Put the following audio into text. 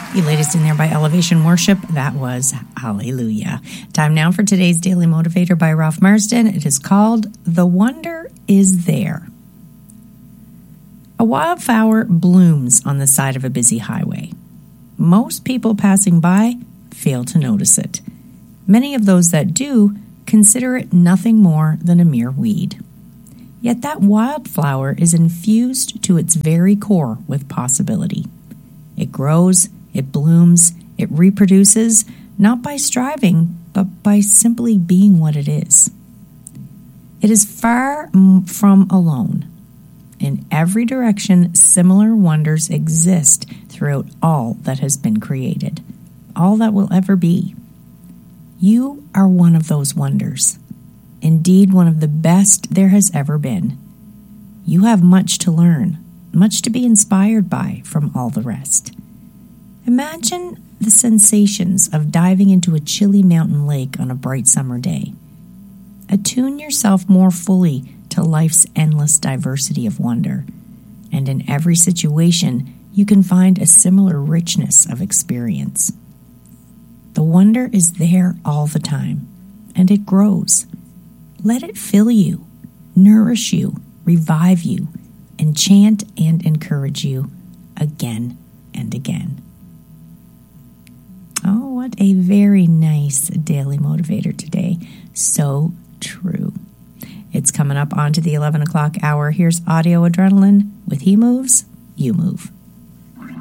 You laid us in there by Elevation Worship. That was Hallelujah. Time now for today's Daily Motivator by Ralph Marsden. It is called The Wonder Is There. A wildflower blooms on the side of a busy highway. Most people passing by fail to notice it. Many of those that do consider it nothing more than a mere weed. Yet that wildflower is infused to its very core with possibility. It grows, it blooms, it reproduces, not by striving, but by simply being what it is. It is far from alone. In every direction, similar wonders exist throughout all that has been created, all that will ever be. You are one of those wonders. Indeed, one of the best there has ever been. You have much to learn, much to be inspired by from all the rest. Imagine the sensations of diving into a chilly mountain lake on a bright summer day. Attune yourself more fully to life's endless diversity of wonder, and in every situation you can find a similar richness of experience. The wonder is there all the time, and it grows. Let it fill you, nourish you, revive you, enchant and encourage you again and again. Oh, what a very nice daily motivator today. So true. It's coming up onto the 11 o'clock hour. Here's Audio Adrenaline with He Moves, You Move.